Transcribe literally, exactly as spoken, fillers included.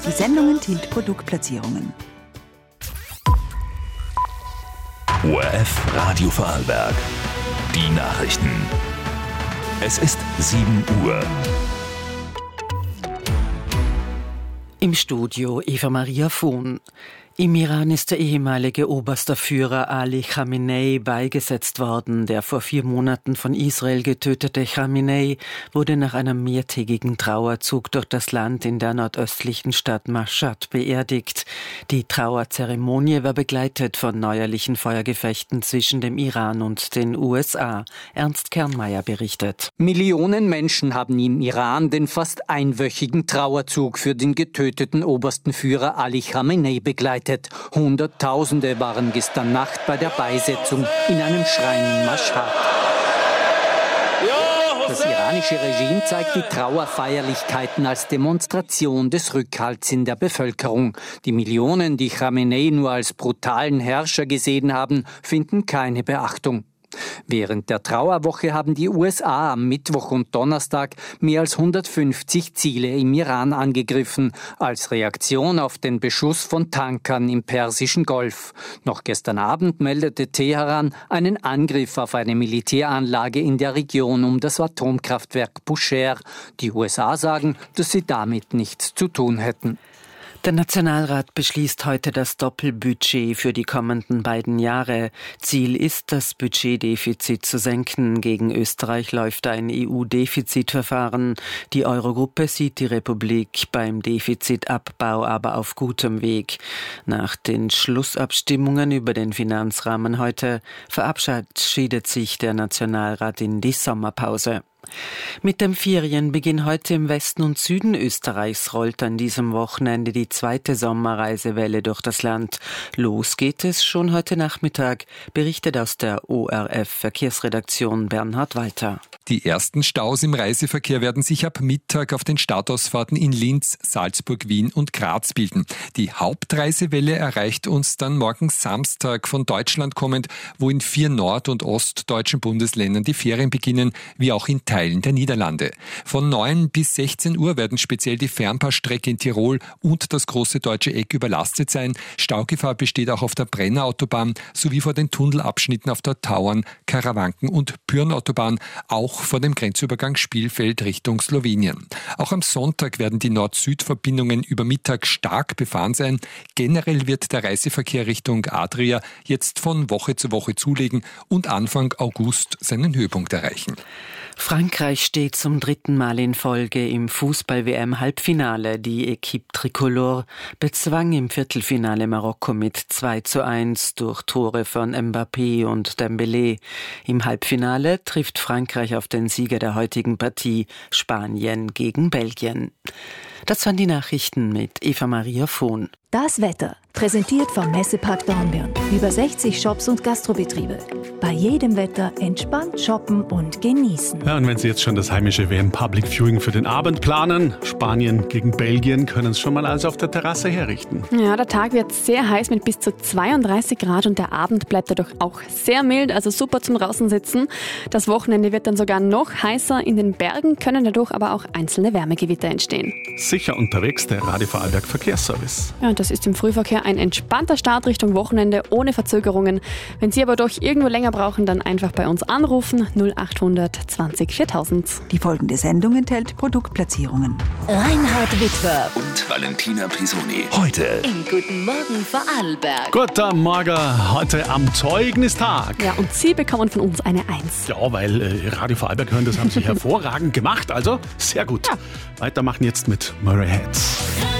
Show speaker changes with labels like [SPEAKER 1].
[SPEAKER 1] Die Sendung enthielt Produktplatzierungen.
[SPEAKER 2] O R F Radio Vorarlberg. Die Nachrichten. Es ist sieben Uhr.
[SPEAKER 3] Im Studio Eva Maria Fuhn. Im Iran ist der ehemalige oberste Führer Ali Khamenei beigesetzt worden. Der vor vier Monaten von Israel getötete Khamenei wurde nach einem mehrtägigen Trauerzug durch das Land in der nordöstlichen Stadt Mashhad beerdigt. Die Trauerzeremonie war begleitet von neuerlichen Feuergefechten zwischen dem Iran und den U S A. Ernst Kernmeier berichtet.
[SPEAKER 4] Millionen Menschen haben im Iran den fast einwöchigen Trauerzug für den getöteten obersten Führer Ali Khamenei begleitet. Hunderttausende waren gestern Nacht bei der Beisetzung in einem Schrein in Mashhad. Das iranische Regime zeigt die Trauerfeierlichkeiten als Demonstration des Rückhalts in der Bevölkerung. Die Millionen, die Khamenei nur als brutalen Herrscher gesehen haben, finden keine Beachtung. Während der Trauerwoche haben die U S A am Mittwoch und Donnerstag mehr als hundertfünfzig Ziele im Iran angegriffen, als Reaktion auf den Beschuss von Tankern im Persischen Golf. Noch gestern Abend meldete Teheran einen Angriff auf eine Militäranlage in der Region um das Atomkraftwerk Bushehr. Die U S A sagen, dass sie damit nichts zu tun hätten.
[SPEAKER 3] Der Nationalrat beschließt heute das Doppelbudget für die kommenden beiden Jahre. Ziel ist, das Budgetdefizit zu senken. Gegen Österreich läuft ein E U-Defizitverfahren. Die Eurogruppe sieht die Republik beim Defizitabbau aber auf gutem Weg. Nach den Schlussabstimmungen über den Finanzrahmen heute verabschiedet sich der Nationalrat in die Sommerpause. Mit dem Ferienbeginn heute im Westen und Süden Österreichs rollt an diesem Wochenende die zweite Sommerreisewelle durch das Land. Los geht es schon heute Nachmittag, berichtet aus der O R F-Verkehrsredaktion Bernhard Walter.
[SPEAKER 5] Die ersten Staus im Reiseverkehr werden sich ab Mittag auf den Startausfahrten in Linz, Salzburg, Wien und Graz bilden. Die Hauptreisewelle erreicht uns dann morgen Samstag von Deutschland kommend, wo in vier nord- und ostdeutschen Bundesländern die Ferien beginnen, wie auch in Teilen der Niederlande. Von neun bis sechzehn Uhr werden speziell die Fernpassstrecke in Tirol und das große deutsche Eck überlastet sein. Staugefahr besteht auch auf der Brennerautobahn sowie vor den Tunnelabschnitten auf der Tauern, Karawanken und Pyrnautobahn, auch vor dem Grenzübergang Spielfeld Richtung Slowenien. Auch am Sonntag werden die Nord-Süd-Verbindungen über Mittag stark befahren sein. Generell wird der Reiseverkehr Richtung Adria jetzt von Woche zu Woche zulegen und Anfang August seinen Höhepunkt erreichen.
[SPEAKER 3] Frankreich steht zum dritten Mal in Folge im Fußball-W M-Halbfinale. Die Equipe Tricolore bezwang im Viertelfinale Marokko mit zwei zu eins durch Tore von Mbappé und Dembélé. Im Halbfinale trifft Frankreich auf den Sieger der heutigen Partie, Spanien gegen Belgien. Das waren die Nachrichten mit Eva Maria Fuhn.
[SPEAKER 6] Das Wetter, präsentiert vom Messepark Dornbirn. Über sechzig Shops und Gastrobetriebe. Bei jedem Wetter entspannt shoppen und genießen.
[SPEAKER 7] Ja, und wenn Sie jetzt schon das heimische W M Public Viewing für den Abend planen, Spanien gegen Belgien, können es schon mal also auf der Terrasse herrichten.
[SPEAKER 8] Ja, der Tag wird sehr heiß mit bis zu zweiunddreißig Grad und der Abend bleibt dadurch auch sehr mild, also super zum Draußensitzen. Das Wochenende wird dann sogar noch heißer. In den Bergen können dadurch aber auch einzelne Wärmegewitter entstehen.
[SPEAKER 7] Sicher unterwegs, der Radio Vorarlberg Verkehrsservice.
[SPEAKER 8] Ja, und das ist im Frühverkehr ein entspannter Start Richtung Wochenende ohne Verzögerungen. Wenn Sie aber doch irgendwo länger brauchen, dann einfach bei uns anrufen. null acht hundert zwanzig viertausend.
[SPEAKER 1] Die folgende Sendung enthält Produktplatzierungen.
[SPEAKER 9] Reinhard Witwer
[SPEAKER 2] und Valentina Pisoni. Heute
[SPEAKER 9] im Guten Morgen Vorarlberg.
[SPEAKER 7] Guten Morgen, heute am Zeugnistag.
[SPEAKER 8] Ja, und Sie bekommen von uns eine Eins.
[SPEAKER 7] Ja, weil äh, Radio Vorarlberg hören, das haben Sie hervorragend gemacht. Also, sehr gut. Ja. Weitermachen jetzt mit Murray Heads.